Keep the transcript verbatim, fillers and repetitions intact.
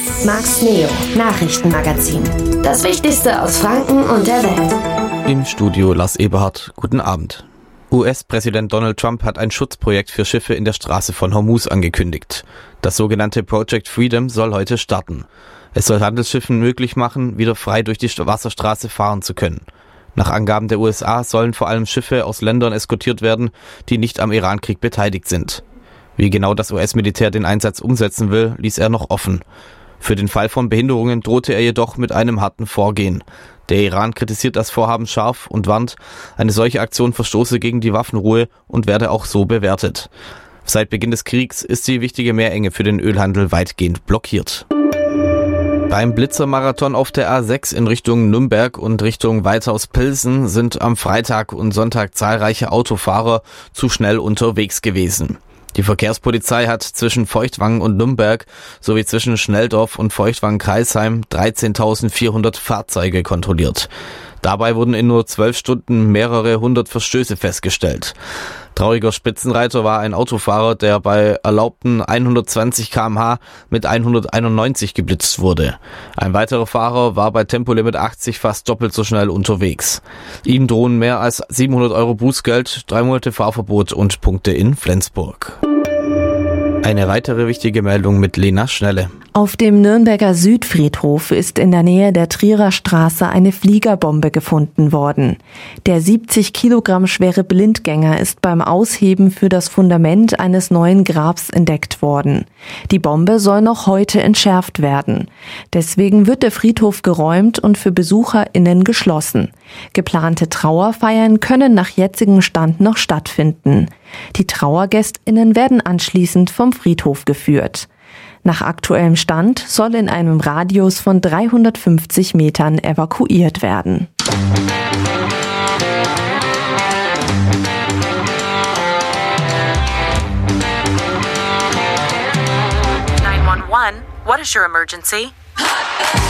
Max Neo, Nachrichtenmagazin. Das Wichtigste aus Franken und der Welt. Im Studio Lars Eberhardt. Guten Abend. U S-Präsident Donald Trump hat ein Schutzprojekt für Schiffe in der Straße von Hormuz angekündigt. Das sogenannte Project Freedom soll heute starten. Es soll Handelsschiffen möglich machen, wieder frei durch die Wasserstraße fahren zu können. Nach Angaben der U S A sollen vor allem Schiffe aus Ländern eskortiert werden, die nicht am Irankrieg beteiligt sind. Wie genau das U S-Militär den Einsatz umsetzen will, ließ er noch offen. Für den Fall von Behinderungen drohte er jedoch mit einem harten Vorgehen. Der Iran kritisiert das Vorhaben scharf und warnt, eine solche Aktion verstoße gegen die Waffenruhe und werde auch so bewertet. Seit Beginn des Kriegs ist die wichtige Meerenge für den Ölhandel weitgehend blockiert. Beim Blitzermarathon auf der A sechs in Richtung Nürnberg und Richtung Weithaus-Pilsen sind am Freitag und Sonntag zahlreiche Autofahrer zu schnell unterwegs gewesen. Die Verkehrspolizei hat zwischen Feuchtwangen und Nürnberg sowie zwischen Schnelldorf und Feuchtwangen-Kreisheim dreizehntausendvierhundert Fahrzeuge kontrolliert. Dabei wurden in nur zwölf Stunden mehrere hundert Verstöße festgestellt. Trauriger Spitzenreiter war ein Autofahrer, der bei erlaubten hundertzwanzig Kilometer pro Stunde mit hunderteinundneunzig geblitzt wurde. Ein weiterer Fahrer war bei Tempolimit achtzig fast doppelt so schnell unterwegs. Ihm drohen mehr als siebenhundert Euro Bußgeld, drei Monate Fahrverbot und Punkte in Flensburg. Eine weitere wichtige Meldung mit Lena Schnelle. Auf dem Nürnberger Südfriedhof ist in der Nähe der Trierer Straße eine Fliegerbombe gefunden worden. Der siebzig Kilogramm schwere Blindgänger ist beim Ausheben für das Fundament eines neuen Grabs entdeckt worden. Die Bombe soll noch heute entschärft werden. Deswegen wird der Friedhof geräumt und für BesucherInnen geschlossen. Geplante Trauerfeiern können nach jetzigem Stand noch stattfinden. Die TrauergästInnen werden anschließend vom Friedhof geführt. Nach aktuellem Stand soll in einem Radius von dreihundertfünfzig Metern evakuiert werden. nine one one, what is your emergency?